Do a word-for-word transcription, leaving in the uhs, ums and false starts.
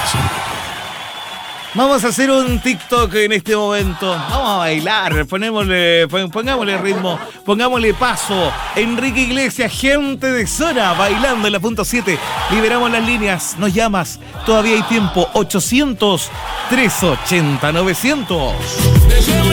Vamos a hacer un TikTok en este momento. Vamos a bailar, ponémosle, pongámosle ritmo, pongámosle paso. Enrique Iglesias, gente de zona, bailando en la punto siete. Liberamos las líneas, nos llamas, todavía hay tiempo. ochocientos, trescientos ochenta, novecientos.